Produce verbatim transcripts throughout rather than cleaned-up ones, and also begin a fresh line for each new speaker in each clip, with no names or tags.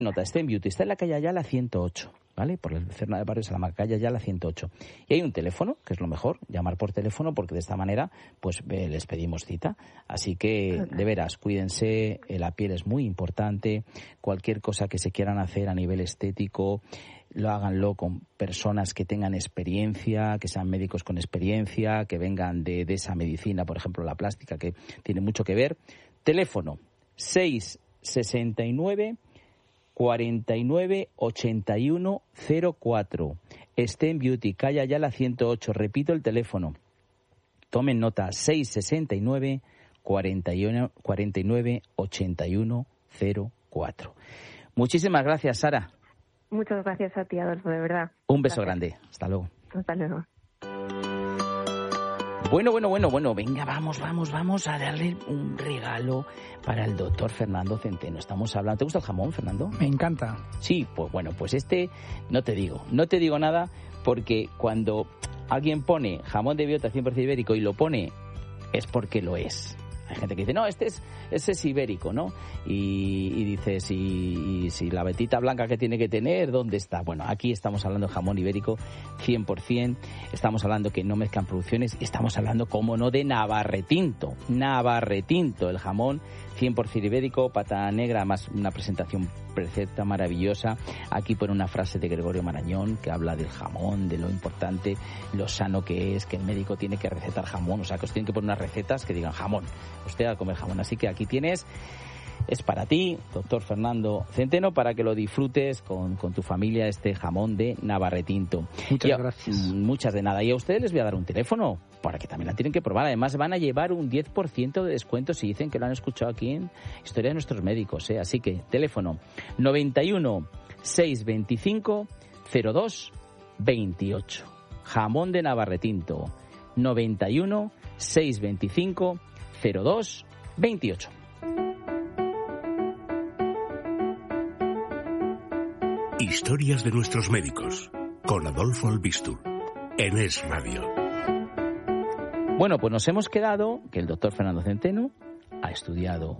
Nota, Sten Beauty está en la calle Ayala ciento ocho, ¿vale? Por el Cerna de Barrio Salamanca, calle Ayala ciento ocho. Y hay un teléfono, que es lo mejor, llamar por teléfono, porque de esta manera pues eh, les pedimos cita. Así que, de veras, cuídense, eh, la piel es muy importante, cualquier cosa que se quieran hacer a nivel estético, lo háganlo con personas que tengan experiencia, que sean médicos con experiencia, que vengan de, de esa medicina, por ejemplo, la plástica, que tiene mucho que ver. Teléfono, seis sesenta y nueve cuarenta y nueve ochenta y uno cero cuatro. Sten Beauty, calle Ayala ciento ocho. Repito el teléfono. Tomen nota, seis sesenta y nueve cuarenta y nueve ochenta y uno cero cuatro. Muchísimas gracias, Sara.
Muchas gracias a ti, Adolfo, de verdad.
Un beso
Gracias.
grande. Hasta luego.
Hasta luego.
Bueno, bueno, bueno, bueno, venga, vamos, vamos, vamos a darle un regalo para el doctor Fernando Centeno. Estamos hablando... ¿Te gusta el jamón, Fernando?
Me encanta.
Sí, pues bueno, pues este no te digo, no te digo nada porque cuando alguien pone jamón de Biota cien por ciento ibérico y lo pone es porque lo es. Hay gente que dice, no, este es, este es ibérico, ¿no? Y, y dices, y, y si la vetita blanca que tiene que tener, ¿dónde está? Bueno, aquí estamos hablando de jamón ibérico cien por ciento, estamos hablando que no mezclan producciones, y estamos hablando, como no, de Navarretinto. Navarretinto, el jamón cien por ciento ibérico, pata negra, más una presentación perfecta, maravillosa. Aquí pone una frase de Gregorio Marañón que habla del jamón, de lo importante, lo sano que es, que el médico tiene que recetar jamón, o sea, que os tienen que poner unas recetas que digan jamón, usted a comer jamón. Así que aquí tienes, es para ti, doctor Fernando Centeno, para que lo disfrutes con, con tu familia, este jamón de Navarretinto.
Muchas
a,
gracias.
Muchas de nada. Y a ustedes les voy a dar un teléfono para que también la tienen que probar. Además van a llevar un diez por ciento de descuento si dicen que lo han escuchado aquí en Historia de Nuestros Médicos, ¿eh? Así que teléfono noventa y uno seiscientos veinticinco cero dos veintiocho. Jamón de Navarretinto. noventa y uno seiscientos veinticinco cero dos veintiocho.
Historias de Nuestros Médicos, con Adolfo Albistur, en Es Radio.
Bueno, pues nos hemos quedado que el doctor Fernando Centeno ha estudiado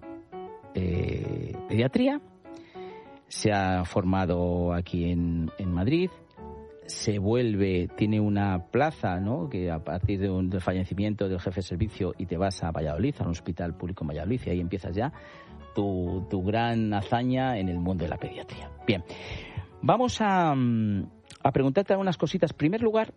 eh, pediatría, se ha formado aquí en, en Madrid, se vuelve, tiene una plaza, ¿no?, que a partir de un, del fallecimiento del jefe de servicio, y te vas a Valladolid, a un hospital público en Valladolid, y ahí empiezas ya tu, tu gran hazaña en el mundo de la pediatría. Bien, vamos a, a preguntarte algunas cositas. En primer lugar,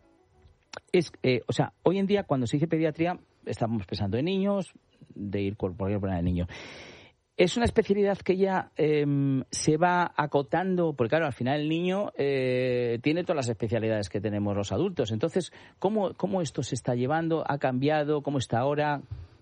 es, eh, o sea, hoy en día cuando se dice pediatría estamos pensando en niños, de ir por cualquier problema de niño. Es una especialidad que ya eh, se va acotando, porque claro, al final el niño eh, tiene todas las especialidades que tenemos los adultos. Entonces, ¿cómo, cómo esto se está llevando? ¿Ha cambiado? ¿Cómo está ahora?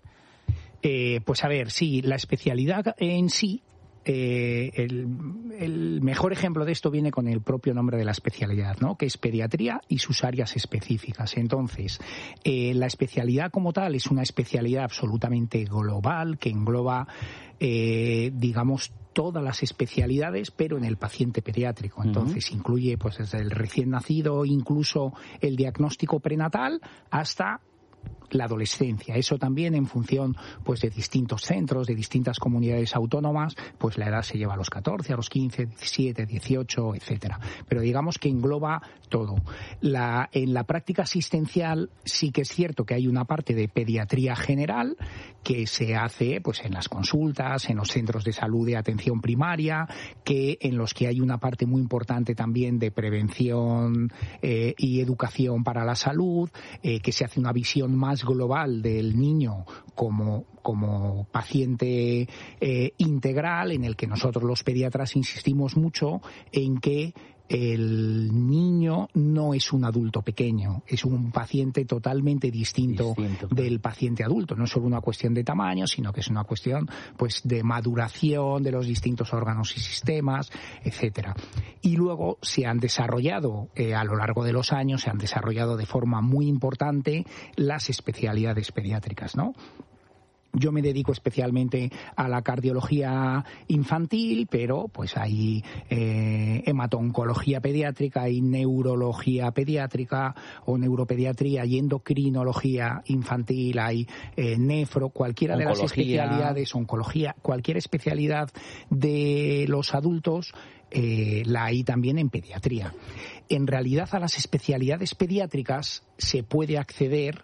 Eh, pues a ver, sí, la especialidad en sí, eh, el, el mejor ejemplo de esto viene con el propio nombre de la especialidad, ¿no?, que es pediatría y sus áreas específicas. Entonces, eh, la especialidad como tal es una especialidad absolutamente global que engloba, eh, digamos, todas las especialidades, pero en el paciente pediátrico. Entonces, uh-huh. incluye pues desde el recién nacido, incluso el diagnóstico prenatal, hasta la adolescencia. Eso también en función pues de distintos centros, de distintas comunidades autónomas, pues la edad se lleva a los catorce, a los quince, diecisiete, dieciocho, etcétera. Pero digamos que engloba todo. La, en la práctica asistencial sí que es cierto que hay una parte de pediatría general que se hace pues en las consultas, en los centros de salud de atención primaria, que en los que hay una parte muy importante también de prevención eh, y educación para la salud, eh, que se hace una visión más global del niño como, como paciente eh, integral, en el que nosotros los pediatras insistimos mucho en que el niño no es un adulto pequeño, es un paciente totalmente distinto, distinto del paciente adulto. No es solo una cuestión de tamaño, sino que es una cuestión pues de maduración de los distintos órganos y sistemas, etcétera. Y luego se han desarrollado eh, a lo largo de los años, se han desarrollado de forma muy importante las especialidades pediátricas, ¿no? Yo me dedico especialmente a la cardiología infantil, pero pues hay eh, hematoncología pediátrica, hay neurología pediátrica o neuropediatría, hay endocrinología infantil, hay eh, nefro, cualquiera oncología. De las especialidades, oncología, cualquier especialidad de los adultos eh, la hay también en pediatría. En realidad a las especialidades pediátricas se puede acceder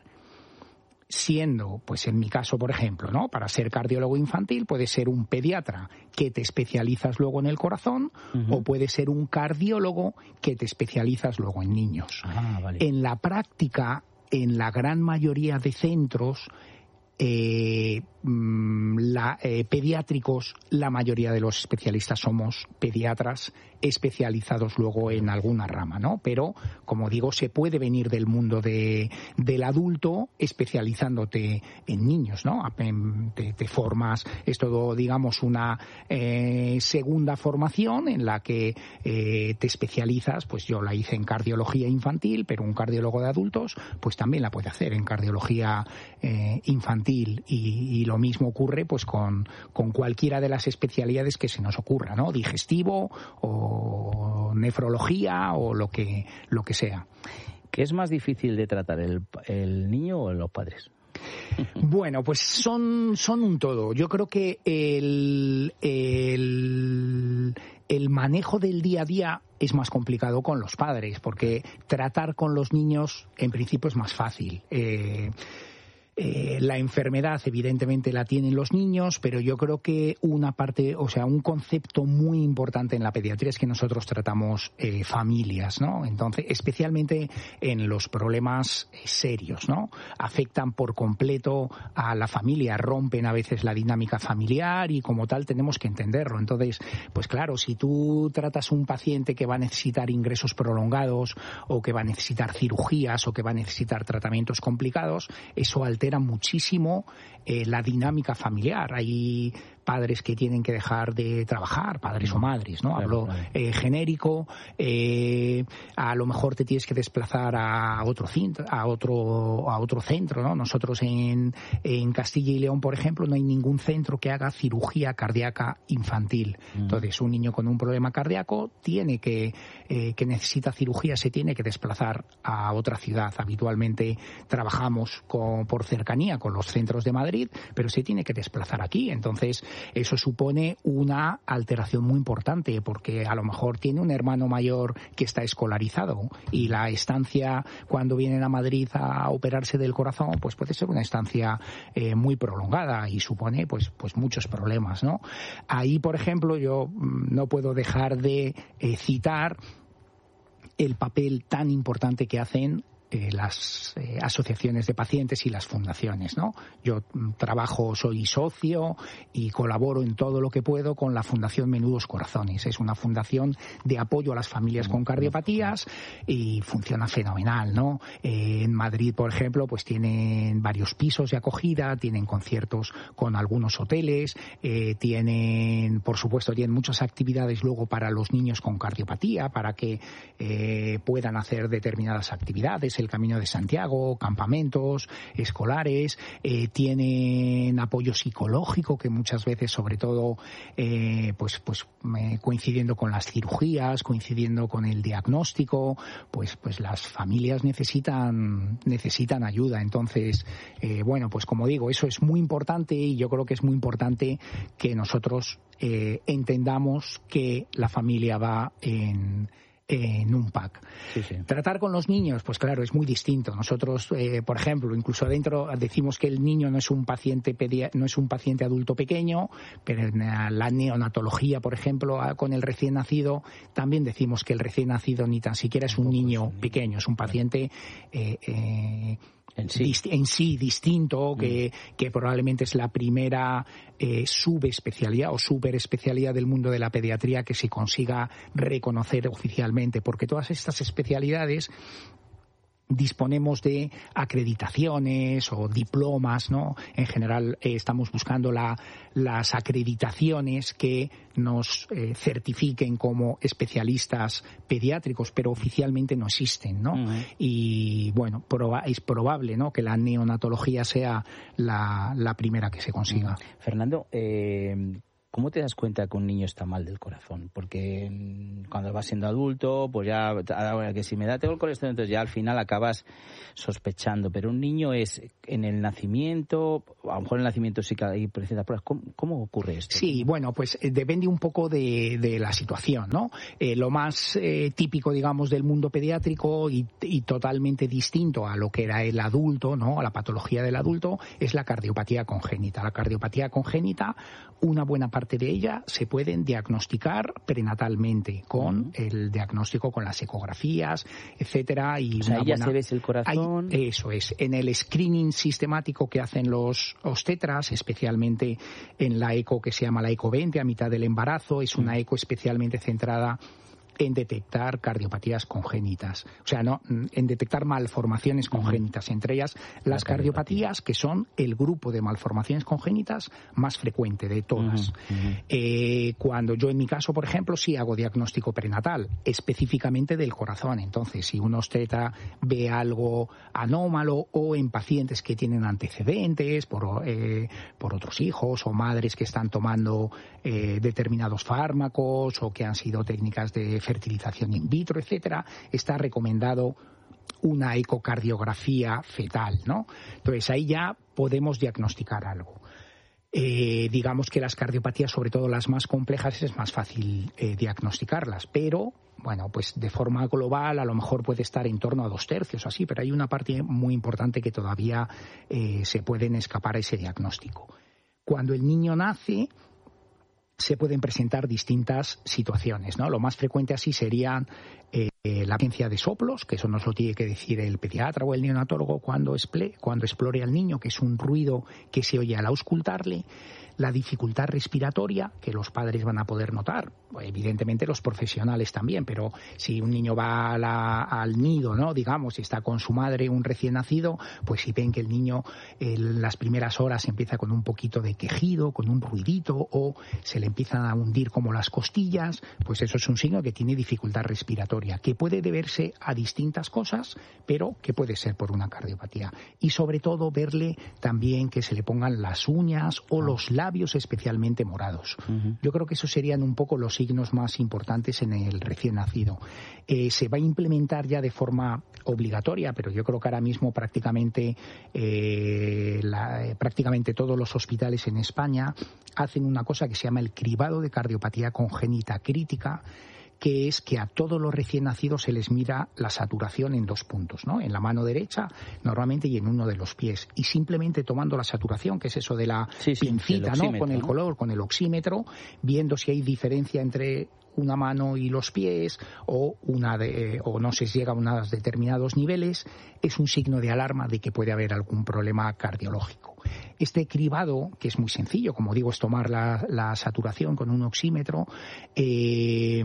siendo, pues en mi caso, por ejemplo, ¿no? Para ser cardiólogo infantil puede ser un pediatra que te especializas luego en el corazón, uh-huh. o puede ser un cardiólogo que te especializas luego en niños.
Ah, vale.
En la práctica, en la gran mayoría de centros eh, la, eh, pediátricos, la mayoría de los especialistas somos pediatras especializados luego en alguna rama, ¿no? Pero, como digo, se puede venir del mundo de, del adulto especializándote en niños, ¿no? Te, te formas, es todo, digamos, una eh, segunda formación en la que eh, te especializas, pues yo la hice en cardiología infantil, pero un cardiólogo de adultos, pues también la puede hacer en cardiología eh, infantil y, y lo mismo ocurre pues con, con cualquiera de las especialidades que se nos ocurra, ¿no? Digestivo o nefrología o lo que lo que sea.
¿Qué es más difícil de tratar, el, el niño o los padres?
Bueno, pues son, son un todo. Yo creo que el, el, el manejo del día a día es más complicado con los padres, porque tratar con los niños en principio es más fácil. Eh, Eh, la enfermedad evidentemente la tienen los niños, pero yo creo que una parte, o sea, un concepto muy importante en la pediatría es que nosotros tratamos eh, familias, ¿no? Entonces, especialmente en los problemas eh, serios, ¿no? Afectan por completo a la familia, rompen a veces la dinámica familiar y como tal tenemos que entenderlo. Entonces, pues claro, si tú tratas un paciente que va a necesitar ingresos prolongados o que va a necesitar cirugías o que va a necesitar tratamientos complicados, eso altera altera muchísimo eh, la dinámica familiar. Hay padres que tienen que dejar de trabajar, padres o madres, ¿no? Hablo eh, genérico, eh, a lo mejor te tienes que desplazar a otro centro, a otro a otro centro, ¿no? Nosotros en, en Castilla y León, por ejemplo, no hay ningún centro que haga cirugía cardíaca infantil. Mm. Entonces, un niño con un problema cardíaco tiene que eh, que necesita cirugía, se tiene que desplazar a otra ciudad. Habitualmente trabajamos con, por cercanía con los centros de Madrid, pero se tiene que desplazar aquí. Entonces, eso supone una alteración muy importante, porque a lo mejor tiene un hermano mayor que está escolarizado y la estancia cuando vienen a Madrid a operarse del corazón pues puede ser una estancia eh, muy prolongada y supone pues pues muchos problemas, ¿no? Ahí, por ejemplo, yo no puedo dejar de eh, citar el papel tan importante que hacen Eh, las eh, asociaciones de pacientes y las fundaciones, ¿no? Yo mm, trabajo, soy socio y colaboro en todo lo que puedo con la Fundación Menudos Corazones. Es una fundación de apoyo a las familias con cardiopatías y funciona fenomenal, ¿no? Eh, en Madrid, por ejemplo, pues tienen varios pisos de acogida, tienen conciertos con algunos hoteles, eh, tienen, por supuesto, tienen muchas actividades luego para los niños con cardiopatía, para que eh, puedan hacer determinadas actividades, el Camino de Santiago, campamentos escolares, eh, tienen apoyo psicológico que muchas veces, sobre todo, eh, pues, pues eh, coincidiendo con las cirugías, coincidiendo con el diagnóstico, pues, pues las familias necesitan necesitan ayuda. Entonces, eh, bueno, pues como digo, eso es muy importante y yo creo que es muy importante que nosotros eh, entendamos que la familia va en en un pack.
Sí, sí.
Tratar con los niños, pues claro, es muy distinto. Nosotros, eh, por ejemplo, incluso adentro decimos que el niño no es un paciente pedia- no es un paciente adulto pequeño, pero en la neonatología, por ejemplo, con el recién nacido, también decimos que el recién nacido ni tan siquiera es un niño pequeño, es un paciente eh, eh, En sí. Dist- en sí distinto, que, mm. que probablemente es la primera eh, subespecialidad o superespecialidad del mundo de la pediatría que se consiga reconocer oficialmente, porque todas estas especialidades disponemos de acreditaciones o diplomas, ¿no? En general eh, estamos buscando la, las acreditaciones que nos eh, certifiquen como especialistas pediátricos, pero oficialmente no existen, ¿no? Uh-huh. Y bueno, proba- es probable, ¿no?, que la neonatología sea la, la primera que se consiga.
Uh-huh. Fernando, eh... ¿cómo te das cuenta que un niño está mal del corazón? Porque cuando vas siendo adulto, pues ya, ahora que si me da tengo el colesterol, entonces ya al final acabas sospechando. Pero un niño es en el nacimiento, a lo mejor en el nacimiento sí que hay ciertas pruebas. ¿Cómo, ¿Cómo ocurre esto?
Sí, bueno, pues eh, depende un poco de, de la situación, ¿no? Eh, lo más eh, típico, digamos, del mundo pediátrico y, y totalmente distinto a lo que era el adulto, ¿no?, a la patología del adulto, es la cardiopatía congénita. La cardiopatía congénita, una buena parte de ella se pueden diagnosticar prenatalmente con uh-huh. el diagnóstico con las ecografías, etcétera. Y
o sea,
una
ya
buena...
se ves el corazón.
Hay, eso es. En el screening sistemático que hacen los obstetras, especialmente en la eco que se llama la eco veinte a mitad del embarazo, es una eco especialmente centrada en detectar cardiopatías congénitas, o sea, no, en detectar malformaciones congénitas, entre ellas las cardiopatías, que son el grupo de malformaciones congénitas más frecuente de todas. Uh-huh, uh-huh. Eh, cuando yo en mi caso, por ejemplo, sí hago diagnóstico prenatal, específicamente del corazón. Entonces, si un obstetra ve algo anómalo o en pacientes que tienen antecedentes por, eh, por otros hijos o madres que están tomando eh, determinados fármacos o que han sido técnicas de fertilización in vitro, etcétera, está recomendado una ecocardiografía fetal, ¿no? Entonces ahí ya podemos diagnosticar algo. Eh, digamos que las cardiopatías, sobre todo las más complejas, es más fácil eh, diagnosticarlas, pero bueno, pues de forma global a lo mejor puede estar en torno a dos tercios, así, pero hay una parte muy importante que todavía eh, se pueden escapar a ese diagnóstico. Cuando el niño nace, se pueden presentar distintas situaciones, ¿no? Lo más frecuente así serían eh, la presencia de soplos, que eso nos lo tiene que decir el pediatra o el neonatólogo cuando, exple, cuando explore al niño, que es un ruido que se oye al auscultarle. La dificultad respiratoria, que los padres van a poder notar, evidentemente los profesionales también, pero si un niño va a la, al nido, ¿no?, digamos, y está con su madre, un recién nacido, pues si ven que el niño en las primeras horas empieza con un poquito de quejido, con un ruidito, o se le empiezan a hundir como las costillas, pues eso es un signo que tiene dificultad respiratoria, que puede deberse a distintas cosas, pero que puede ser por una cardiopatía. Y sobre todo verle también que se le pongan las uñas o los labios especialmente morados. Uh-huh. Yo creo que esos serían un poco los signos más importantes en el recién nacido. Eh, se va a implementar ya de forma obligatoria, pero yo creo que ahora mismo prácticamente, eh, la, eh, prácticamente todos los hospitales en España hacen una cosa que se llama el cribado de cardiopatía congénita crítica, que es que a todos los recién nacidos se les mira la saturación en dos puntos, ¿no? En la mano derecha normalmente y en uno de los pies. Y simplemente tomando la saturación, que es eso de la sí, sí, pincita, ¿no?, con el ¿no? color, con el oxímetro, viendo si hay diferencia entre una mano y los pies o una de, o no se llega a unos determinados niveles, es un signo de alarma de que puede haber algún problema cardiológico. Este cribado, que es muy sencillo, como digo, es tomar la, la saturación con un oxímetro, eh,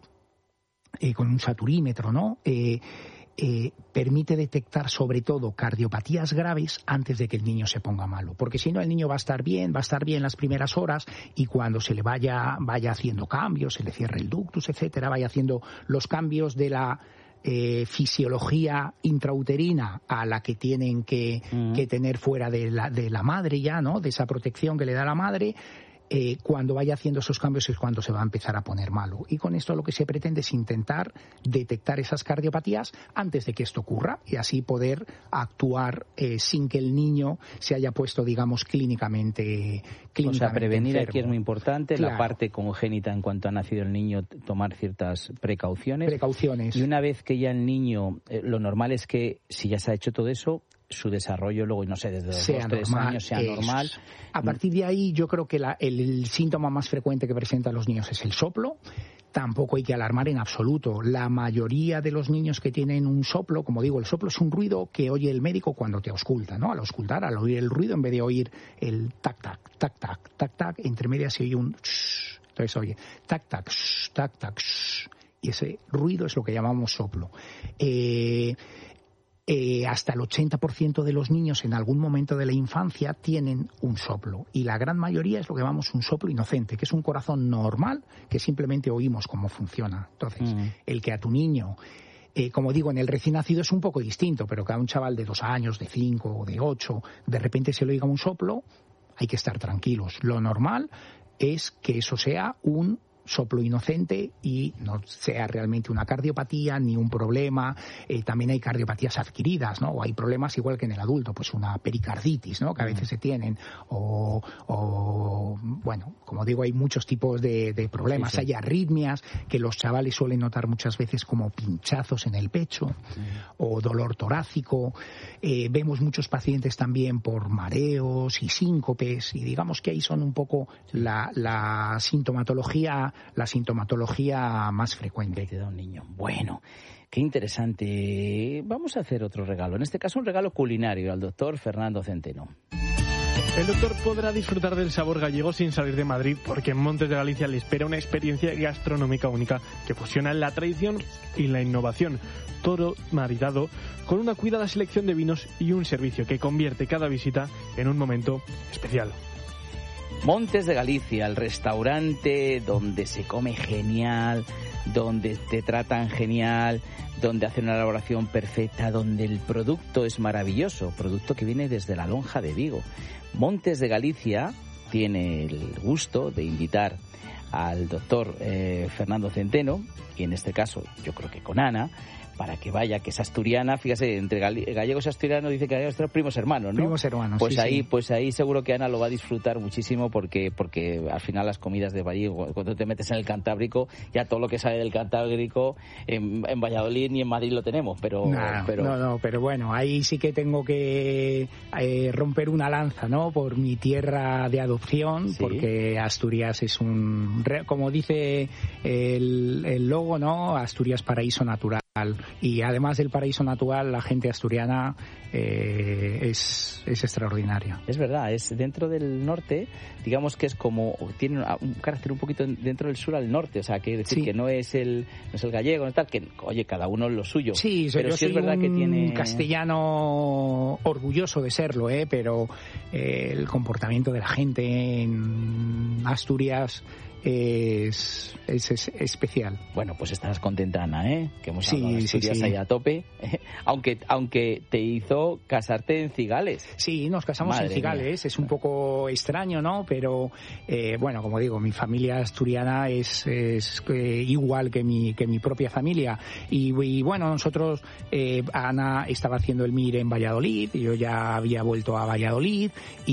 Eh, con un saturímetro, ¿no? Eh, eh, permite detectar sobre todo cardiopatías graves antes de que el niño se ponga malo, porque si no el niño va a estar bien, va a estar bien las primeras horas y cuando se le vaya vaya haciendo cambios, se le cierre el ductus, etcétera, vaya haciendo los cambios de la Eh, fisiología intrauterina a la que tienen que, uh-huh. que tener fuera de la, de la madre ya, ¿no?, de esa protección que le da la madre. Eh, cuando vaya haciendo esos cambios es cuando se va a empezar a poner malo. Y con esto lo que se pretende es intentar detectar esas cardiopatías antes de que esto ocurra y así poder actuar eh, sin que el niño se haya puesto, digamos, clínicamente, clínicamente
O sea, prevenir
enfermo.
Aquí es muy importante, claro. La parte congénita en cuanto ha nacido el niño, tomar ciertas precauciones.
Precauciones.
Y una vez que ya el niño, eh, lo normal es que si ya se ha hecho todo eso, su desarrollo luego, no sé, desde los
sea
dos, tres
normal,
años sea
es.
normal.
A partir de ahí yo creo que la, el, el síntoma más frecuente que presentan los niños es el soplo. Tampoco hay que alarmar en absoluto. La mayoría de los niños que tienen un soplo, como digo, el soplo es un ruido que oye el médico cuando te ausculta, ¿no? Al auscultar, al oír el ruido, en vez de oír el tac, tac, tac, tac, tac, tac, entre medias se oye un shh. Entonces oye tac, tac, shh, tac, tac, shh. Y ese ruido es lo que llamamos soplo. Eh... Eh, hasta el ochenta por ciento de los niños en algún momento de la infancia tienen un soplo, y la gran mayoría es lo que llamamos un soplo inocente, que es un corazón normal que simplemente oímos cómo funciona. Entonces, mm. el que a tu niño, eh, como digo, en el recién nacido es un poco distinto, pero que a un chaval de dos años, de cinco o de ocho, de repente se le oiga un soplo, hay que estar tranquilos. Lo normal es que eso sea un soplo inocente y no sea realmente una cardiopatía ni un problema. Eh, también hay cardiopatías adquiridas, ¿no? O hay problemas igual que en el adulto, pues una pericarditis, ¿no? Que a veces se tienen, o, o bueno, como digo, hay muchos tipos de, de problemas. Sí, sí. Hay arritmias que los chavales suelen notar muchas veces como pinchazos en el pecho, sí. o dolor torácico. Eh, vemos muchos pacientes también por mareos y síncopes, y digamos que ahí son un poco la, la sintomatología la sintomatología más frecuente.
De un niño. Bueno, qué interesante. Vamos a hacer otro regalo. En este caso, un regalo culinario al doctor Fernando Centeno.
El doctor podrá disfrutar del sabor gallego sin salir de Madrid, porque en Montes de Galicia le espera una experiencia gastronómica única que fusiona la tradición y la innovación. Todo maridado con una cuidada selección de vinos y un servicio que convierte cada visita en un momento especial.
Montes de Galicia, el restaurante donde se come genial, donde te tratan genial, donde hacen una elaboración perfecta, donde el producto es maravilloso, producto que viene desde la Lonja de Vigo. Montes de Galicia tiene el gusto de invitar al doctor eh, Fernando Centeno, y en este caso yo creo que con Ana, para que vaya, que es asturiana, fíjese, entre gallegos y asturianos dice que gallegos son primos hermanos, ¿no?
Primos hermanos,
pues
sí,
ahí,
sí.
Pues ahí seguro que Ana lo va a disfrutar muchísimo, porque porque al final las comidas de Valle, cuando te metes en el Cantábrico, ya todo lo que sale del Cantábrico en, en Valladolid ni en Madrid lo tenemos, pero,
no,
pero...
No, no, pero bueno, ahí sí que tengo que eh, romper una lanza, ¿no? Por mi tierra de adopción, sí. Porque Asturias es un, como dice el, el logo, ¿no? Asturias paraíso natural. Y además del paraíso natural, la gente asturiana eh, es, es extraordinaria.
Es verdad, es dentro del norte, digamos que es como, tiene un carácter un poquito dentro del sur al norte, o sea, que decir sí. que no es el no es el gallego, no tal, que oye, cada uno lo suyo.
Sí,
pero
yo
sí
soy
es verdad
un
que tiene
castellano orgulloso de serlo, eh, pero eh, el comportamiento de la gente en Asturias Es, es, es especial.
Bueno, pues estarás contenta, Ana, ¿eh? Que hemos
sí,
hablado de Asturias
sí, sí.
ahí a tope. aunque aunque te hizo casarte en Cigales.
Sí, nos casamos
Madre
en Cigales. Mía. Es un poco extraño, ¿no? Pero, eh, bueno, como digo, mi familia asturiana es, es eh, igual que mi, que mi propia familia. Y, y bueno, nosotros, eh, Ana estaba haciendo el M I R en Valladolid, y yo ya había vuelto a Valladolid,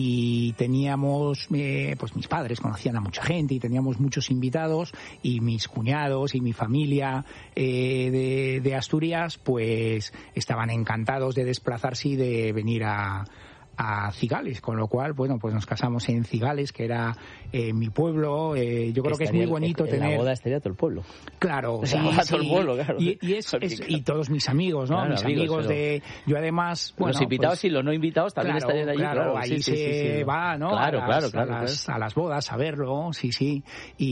y teníamos, eh, pues mis padres conocían a mucha gente, y teníamos muchos invitados, y mis cuñados y mi familia eh, de, de Asturias pues estaban encantados de desplazarse y de venir a a Cigales, con lo cual, bueno, pues nos casamos en Cigales, que era eh, mi pueblo. Eh, yo creo que es muy bonito
en,
tener...
En la boda estaría todo el pueblo.
Claro, sí,
sí, todo el pueblo, claro.
Y, y, es, es, y todos mis amigos, ¿no? Claro, mis amigos, amigos pero... de... Yo además... Bueno,
los invitados
pues,
y los no invitados también
claro,
estarían allí.
Claro,
claro
ahí
sí,
se
sí, sí, sí.
va, ¿no?
Claro,
a las,
claro, claro.
A las,
claro.
a las bodas, a verlo, sí, sí.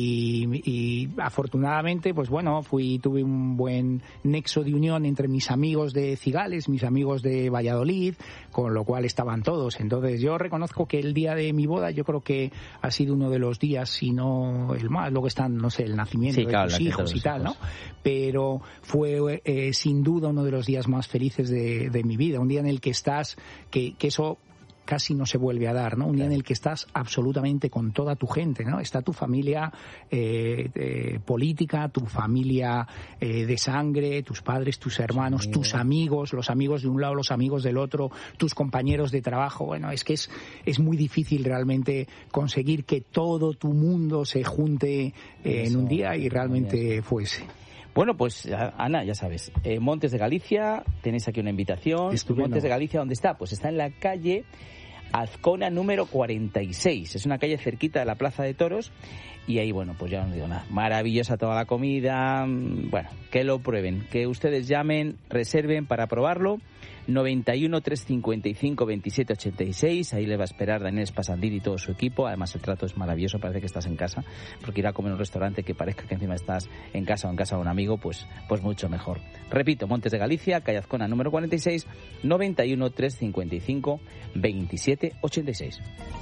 Y, y afortunadamente, pues bueno, fui tuve un buen nexo de unión entre mis amigos de Cigales, mis amigos de Valladolid, con lo cual estaban todos. Entonces yo reconozco que el día de mi boda yo creo que ha sido uno de los días, si no el más, luego están, no sé, el nacimiento
sí,
de
claro,
tus hijos y tal,
hijos.
¿no? Pero fue eh, sin duda uno de los días más felices de, de mi vida, un día en el que estás, que, que eso casi no se vuelve a dar, ¿no? Un día en el que estás absolutamente con toda tu gente, ¿no? Está tu familia eh, eh, política, tu familia eh, de sangre, tus padres, tus hermanos, sí. tus amigos, los amigos de un lado, los amigos del otro, tus compañeros de trabajo. Bueno, es que es, es muy difícil realmente conseguir que todo tu mundo se junte eh, en un día, y realmente fue ese.
Bueno, pues Ana, ya sabes, eh, Montes de Galicia, tenéis aquí una invitación.
Estupendo.
Montes de Galicia, ¿dónde está? Pues está en la calle Azcona número cuarenta y seis. Es una calle cerquita de la Plaza de Toros. Y ahí, bueno, pues ya no digo nada. Maravillosa toda la comida. Bueno, que lo prueben. Que ustedes llamen, reserven para probarlo. noventa y uno, trescientos cincuenta y cinco, veintisiete ochenta y seis. Ahí le va a esperar Daniel Spasandín y todo su equipo. Además, el trato es maravilloso, parece que estás en casa, porque ir a comer a un restaurante que parezca que encima estás en casa o en casa de un amigo, pues, pues mucho mejor. Repito, Montes de Galicia, calle Azcona número cuarenta y seis, noventa y uno, trescientos cincuenta y cinco, veintisiete ochenta y seis.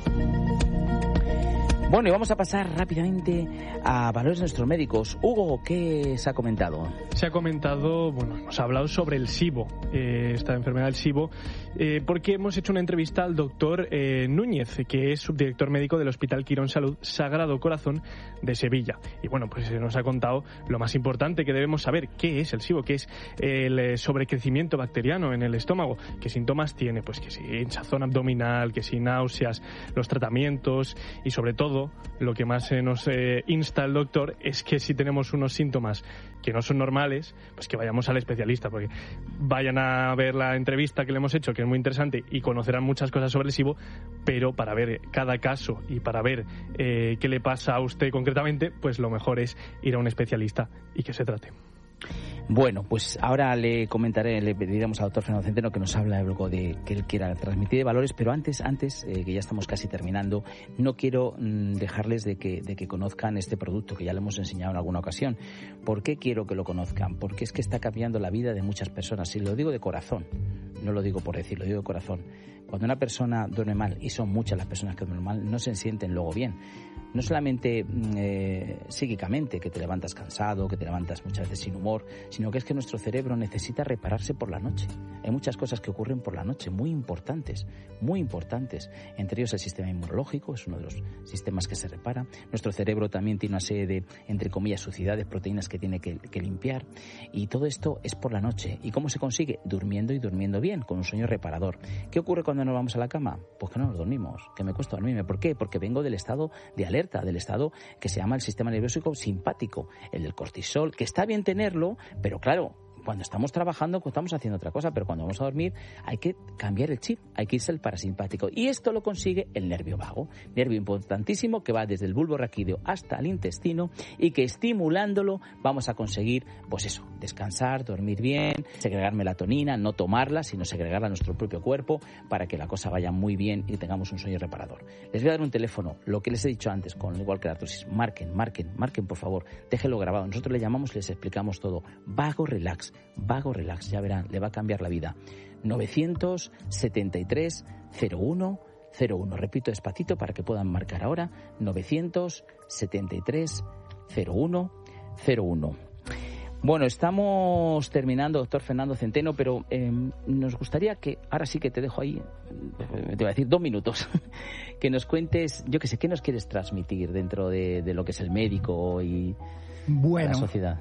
Bueno, y vamos a pasar rápidamente a valores de nuestros médicos. Hugo, ¿qué se ha comentado?
Se ha comentado, bueno, hemos hablado sobre el SIBO, eh, esta enfermedad del SIBO, eh, porque hemos hecho una entrevista al doctor eh, Núñez, que es subdirector médico del Hospital Quirón Salud Sagrado Corazón de Sevilla. Y bueno, pues nos ha contado lo más importante que debemos saber, qué es el SIBO, qué es el sobrecrecimiento bacteriano en el estómago, qué síntomas tiene, pues que si hinchazón abdominal, que si náuseas, los tratamientos y sobre todo lo que más eh, nos eh, insta el doctor es que si tenemos unos síntomas que no son normales, pues que vayamos al especialista, porque vayan a ver la entrevista que le hemos hecho, que es muy interesante, y conocerán muchas cosas sobre el SIBO, pero para ver cada caso y para ver eh, qué le pasa a usted concretamente, pues lo mejor es ir a un especialista y que se trate.
Bueno, pues ahora le comentaré, le pediremos al doctor Fernando Centeno que nos habla luego de que él quiera transmitir de valores, pero antes, antes eh, que ya estamos casi terminando, no quiero mm, dejarles de que, de que conozcan este producto que ya le hemos enseñado en alguna ocasión. ¿Por qué quiero que lo conozcan? Porque es que está cambiando la vida de muchas personas, y lo digo de corazón, no lo digo por decir, lo digo de corazón. Cuando una persona duerme mal, y son muchas las personas que duermen mal, no se sienten luego bien. No solamente eh, psíquicamente, que te levantas cansado, que te levantas muchas veces sin humor, sino que es que nuestro cerebro necesita repararse por la noche. Hay muchas cosas que ocurren por la noche, muy importantes, muy importantes. Entre ellos el sistema inmunológico, es uno de los sistemas que se repara. Nuestro cerebro también tiene una serie de, entre comillas, suciedades, proteínas que tiene que, que limpiar. Y todo esto es por la noche. ¿Y cómo se consigue? Durmiendo y durmiendo bien, con un sueño reparador. ¿Qué ocurre cuando nos vamos a la cama? Pues que no nos dormimos, que me cuesta dormirme. ¿Por qué? Porque vengo del estado de alerta, del estado que se llama el sistema nervioso simpático, el del cortisol, que está bien tenerlo, pero claro, cuando estamos trabajando, pues estamos haciendo otra cosa, pero cuando vamos a dormir hay que cambiar el chip, hay que irse al parasimpático. Y esto lo consigue el nervio vago, nervio importantísimo que va desde el bulbo raquídeo hasta el intestino y que estimulándolo vamos a conseguir, pues eso, descansar, dormir bien, segregar melatonina, no tomarla, sino segregarla a nuestro propio cuerpo para que la cosa vaya muy bien y tengamos un sueño reparador. Les voy a dar un teléfono, lo que les he dicho antes, con igual que la artrosis. Marquen, marquen, marquen, por favor, déjenlo grabado. Nosotros le llamamos, les explicamos todo. Vago Relax. Vago Relax, ya verán, le va a cambiar la vida. novecientos setenta y tres cero uno cero uno. Repito despacito para que puedan marcar ahora. novecientos setenta y tres cero uno cero uno. Bueno, estamos terminando, doctor Fernando Centeno, pero eh, nos gustaría que, ahora sí que te dejo ahí, te voy a decir dos minutos, que nos cuentes, yo qué sé, ¿qué nos quieres transmitir dentro de, de lo que es el médico y
bueno,
la sociedad?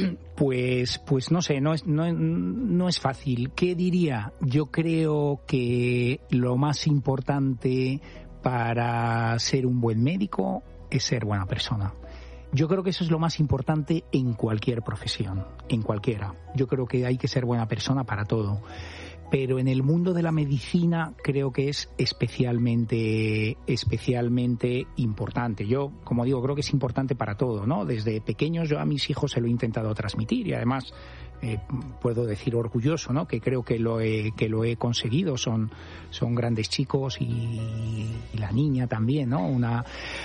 Pues, pues no sé, no es, no, no es fácil. ¿Qué diría? Yo creo que lo más importante para ser un buen médico es ser buena persona. Yo creo que eso es lo más importante en cualquier profesión, en cualquiera. Yo creo que hay que ser buena persona para todo. Pero en el mundo de la medicina creo que es especialmente, especialmente importante. Yo, como digo, creo que es importante para todo, ¿no? Desde pequeños yo a mis hijos se lo he intentado transmitir y además eh, puedo decir orgulloso, ¿no? Que creo que lo he, que lo he conseguido. Son, son grandes chicos y, y la niña también, ¿no? Una,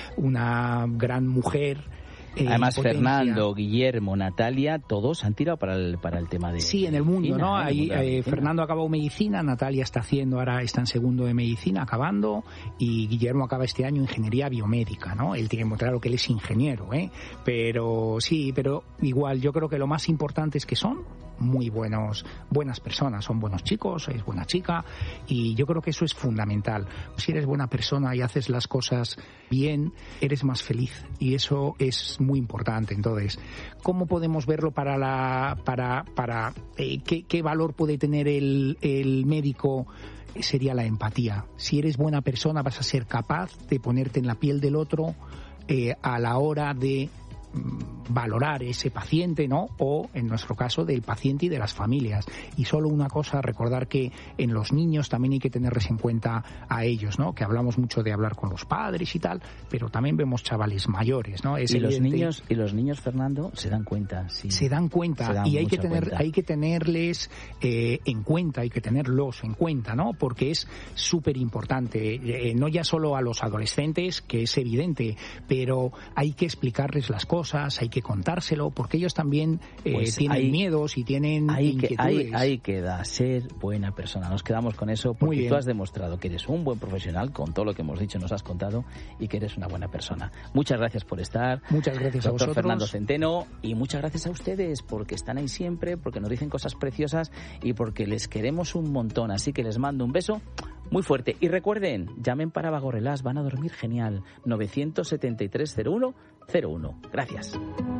una gran mujer. Eh,
Además,
potencia.
Fernando, Guillermo, Natalia, todos han tirado para el, para el tema de...
Sí, en el mundo,
medicina,
¿no?
¿eh?
Ahí,
mundo
eh, Fernando acabó medicina, Natalia está haciendo, ahora está en segundo de medicina, acabando, y Guillermo acaba este año ingeniería biomédica, ¿no? Él tiene muy claro que él es ingeniero, ¿eh? Pero sí, pero igual yo creo que lo más importante es que son muy buenos, buenas personas, son buenos chicos, es buena chica, y yo creo que eso es fundamental. Si eres buena persona y haces las cosas bien, eres más feliz, y eso es muy importante. Entonces, ¿cómo podemos verlo para la, para, para eh, qué, qué valor puede tener el, el médico? Sería la empatía. Si eres buena persona, vas a ser capaz de ponerte en la piel del otro eh, a la hora de valorar ese paciente, ¿no? O, en nuestro caso, del paciente y de las familias. Y solo una cosa, recordar que en los niños también hay que tenerles en cuenta a ellos, ¿no? Que hablamos mucho de hablar con los padres y tal, pero también vemos chavales mayores, ¿no? Es
y los
evidente,
niños y los niños, Fernando, se dan cuenta, sí.
Se dan cuenta,
se dan
y hay que tener
cuenta.
hay que tenerles eh, en cuenta, hay que tenerlos en cuenta, ¿no? Porque es súper importante, eh, no ya solo a los adolescentes, que es evidente, pero hay que explicarles las cosas, hay que contárselo, porque ellos también eh,
Pues
tienen
ahí-
miedos y tienen
Ahí, que, ahí,
inquietudes.
ahí queda ser buena persona. Nos quedamos con eso
Muy
porque
bien.
tú has demostrado que eres un buen profesional con todo lo que hemos dicho, nos has contado, y que eres una buena persona. Muchas gracias por estar.
Muchas gracias a
Doctor
vosotros.
Fernando Centeno, y muchas gracias a ustedes porque están ahí siempre, porque nos dicen cosas preciosas y porque les queremos un montón. Así que les mando un beso muy fuerte. Y recuerden, llamen para Vago Relax, van a dormir genial. nueve siete tres cero uno cero uno. Gracias.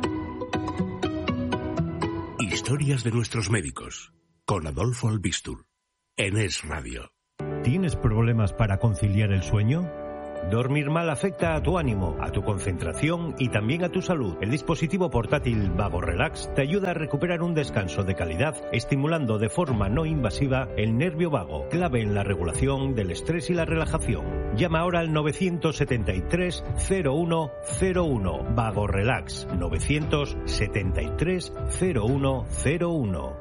Historias de nuestros médicos, con Adolfo Albistur, en Es Radio.
¿Tienes problemas para conciliar el sueño? Dormir mal afecta a tu ánimo, a tu concentración y también a tu salud. El dispositivo portátil Vago Relax te ayuda a recuperar un descanso de calidad, estimulando de forma no invasiva el nervio vago, clave en la regulación del estrés y la relajación. Llama ahora al nueve siete tres cero uno cero uno. Vago Relax, nueve siete tres cero uno cero uno.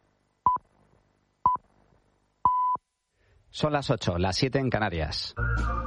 Son las ocho, las siete en Canarias.